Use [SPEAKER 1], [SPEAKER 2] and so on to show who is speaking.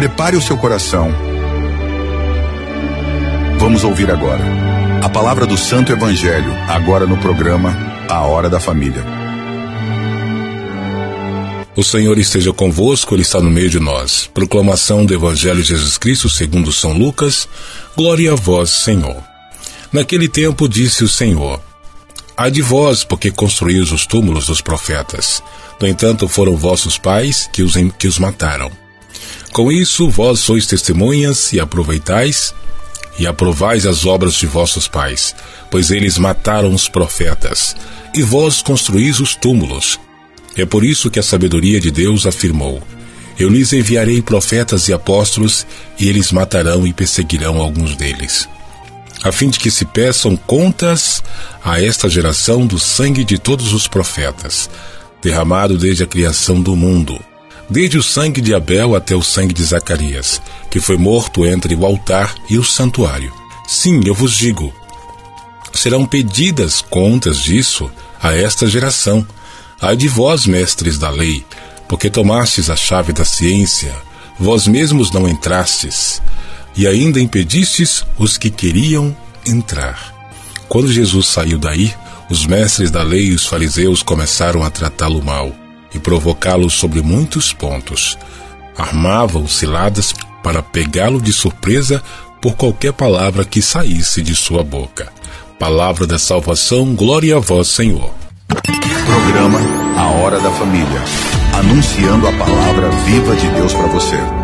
[SPEAKER 1] Prepare o seu coração. Vamos ouvir agora a palavra do Santo Evangelho, agora no programa A Hora da Família.
[SPEAKER 2] O Senhor esteja convosco, Ele está no meio de nós. Proclamação do Evangelho de Jesus Cristo segundo São Lucas. Glória a vós, Senhor. Naquele tempo disse o Senhor: ai de vós, porque construís os túmulos dos profetas. No entanto, foram vossos pais que os mataram. Com isso, vós sois testemunhas e aprovais as obras de vossos pais, pois eles mataram os profetas, e vós construís os túmulos. É por isso que a sabedoria de Deus afirmou: eu lhes enviarei profetas e apóstolos, e eles matarão e perseguirão alguns deles, a fim de que se peçam contas a esta geração do sangue de todos os profetas, derramado desde a criação do mundo, desde o sangue de Abel até o sangue de Zacarias, que foi morto entre o altar e o santuário. Sim, eu vos digo, serão pedidas contas disso a esta geração. Ai de vós, mestres da lei, porque tomastes a chave da ciência, vós mesmos não entrastes, e ainda impedistes os que queriam entrar. Quando Jesus saiu daí, os mestres da lei e os fariseus começaram a tratá-lo mal e provocá-lo sobre muitos pontos. Armavam ciladas para pegá-lo de surpresa por qualquer palavra que saísse de sua boca. Palavra da salvação, glória a vós, Senhor.
[SPEAKER 1] Programa A Hora da Família, anunciando a palavra viva de Deus para você.